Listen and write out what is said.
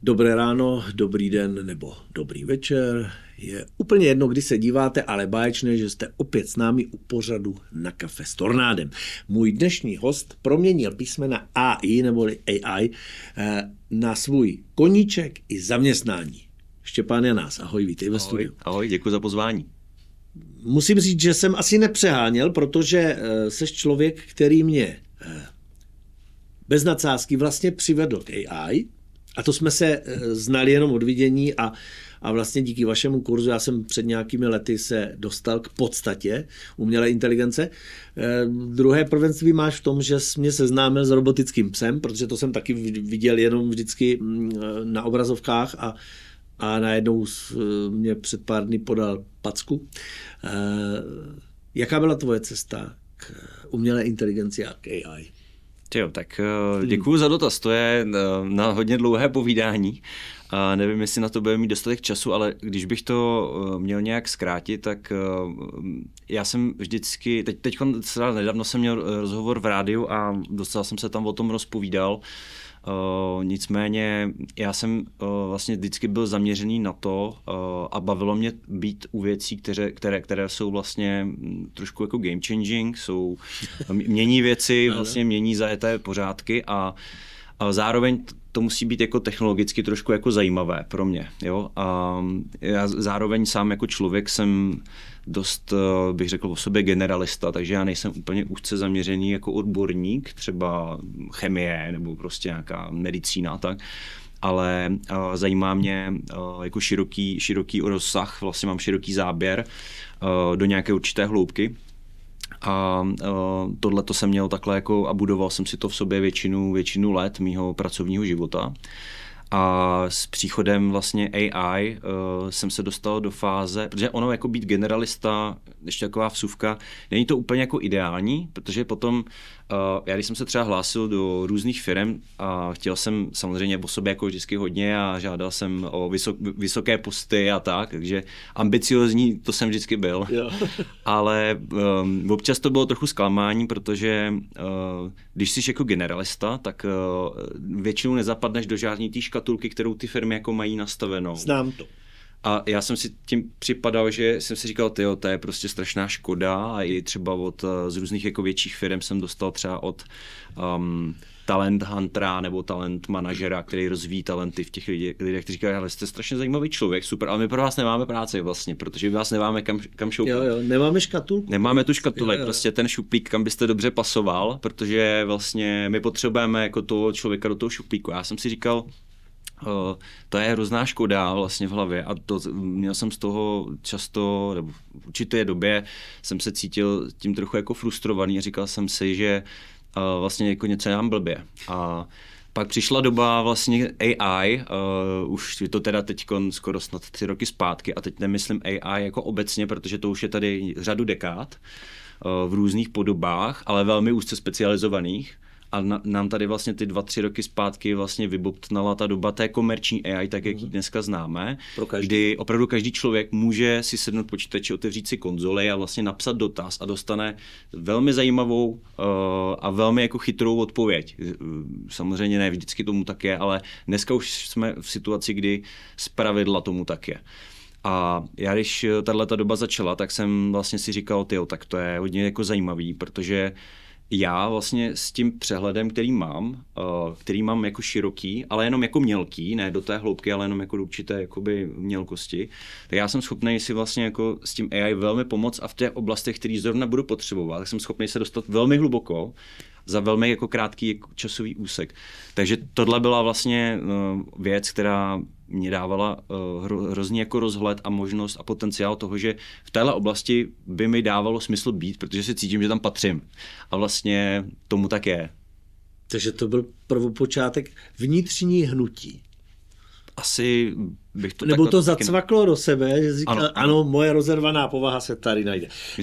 Dobré ráno, dobrý den nebo dobrý večer. Je úplně jedno, kdy se díváte, ale báječné, že jste opět s námi u pořadu Na kafe s Tornádem. Můj dnešní host proměnil písmena AI neboli AI na svůj koníček i zaměstnání. Štěpán Janás, ahoj, vítej ve studiu. Ahoj, děkuji za pozvání. Musím říct, že jsem asi nepřeháněl, protože seš člověk, který mě bez nadsázky vlastně přivedl k AI. A to jsme se znali jenom od vidění a vlastně díky vašemu kurzu já jsem před nějakými lety se dostal k podstatě umělé inteligence. Druhé prvenství máš v tom, že jsi mě seznámil s robotickým psem, protože to jsem taky viděl jenom vždycky na obrazovkách a najednou mě před pár dny podal packu. Jaká byla tvoje cesta k umělé inteligenci a k AI? Jo, tak děkuju za dotaz, to je na hodně dlouhé povídání. Nevím, jestli na to bude mít dostatek času, ale když bych to měl nějak zkrátit, tak já jsem vždycky, teď nedávno jsem měl rozhovor v rádiu a dostal jsem se tam o tom rozpovídal. Nicméně já jsem vlastně vždycky byl zaměřený na to a bavilo mě být u věcí, které jsou vlastně trošku jako game changing, mění věci, vlastně mění zajeté pořádky a zároveň to musí být jako technologicky trošku jako zajímavé pro mě. Jo? A já zároveň sám jako člověk jsem dost, bych řekl o sobě generalista, takže já nejsem úplně úzce zaměřený jako odborník, třeba chemie nebo prostě nějaká medicína, tak. Ale zajímá mě jako široký rozsah, vlastně mám široký záběr do nějaké určité hloubky. A tohle to jsem měl takhle jako a budoval jsem si to v sobě většinu let mýho pracovního života. A s příchodem vlastně AI jsem se dostal do fáze, protože ono jako být generalista, ještě taková vsuvka, není to úplně jako ideální, protože potom, já když jsem se třeba hlásil do různých firem a chtěl jsem samozřejmě o sobě jako vždycky hodně a žádal jsem o vysoké posty a tak, takže ambiciozní to jsem vždycky byl. Jo. Ale občas to bylo trochu zklamání, protože když jsi jako generalista, tak většinou nezapadneš do žádný té škatulky, kterou ty firmy jako mají nastavenou. Znám to. A já jsem si tím připadal, že jsem si říkal, tyjo, to je prostě strašná škoda a i třeba z různých jako větších firm jsem dostal třeba od talent huntera nebo talent manažera, který rozvíjí talenty v těch lidech, kteří říkají, ale jste strašně zajímavý člověk, super, ale my pro vás nemáme práci vlastně, protože my vás nemáme kam šoupat. Jo, nemáme škatulku. Nemáme tu škatulek, prostě ten šuplík, kam byste dobře pasoval, protože vlastně my potřebujeme jako toho člověka do toho šuplíku. Já jsem si říkal, to je hrozná škoda vlastně v hlavě a měl jsem z toho často, nebo v určité době jsem se cítil tím trochu jako frustrovaný a říkal jsem si, že vlastně jako něco dělám blbě. A pak přišla doba vlastně AI, už je to teda teď skoro snad 3 roky zpátky a teď nemyslím AI jako obecně, protože to už je tady řadu dekád v různých podobách, ale velmi úzce specializovaných. A nám tady vlastně ty 2-3 roky zpátky vlastně vybobtnala ta doba té komerční AI, tak jak ji dneska známe, kdy opravdu každý člověk může si sednout počítači, otevřít si konzoli a vlastně napsat dotaz a dostane velmi zajímavou a velmi jako chytrou odpověď. Samozřejmě ne vždycky tomu tak je, ale dneska už jsme v situaci, kdy zpravidla tomu tak je. A já když tato doba začala, tak jsem vlastně si říkal, tyjo, tak to je hodně jako zajímavý, protože já vlastně s tím přehledem, který mám jako široký, ale jenom jako mělký, ne do té hloubky, ale jenom jako do určité jakoby mělkosti, tak já jsem schopný si vlastně jako s tím AI velmi pomoct a v těch oblastech, které zrovna budu potřebovat, tak jsem schopný se dostat velmi hluboko za velmi jako krátký jako časový úsek. Takže tohle byla vlastně věc, která mě dávala hrozný jako rozhled a možnost a potenciál toho, že v téhle oblasti by mi dávalo smysl být, protože si cítím, že tam patřím. A vlastně tomu tak je. Takže to byl prvopočátek vnitřní hnutí. Asi bych to nebo to zacvaklo do sebe, že říkal, ano, moje rozervaná povaha se tady najde.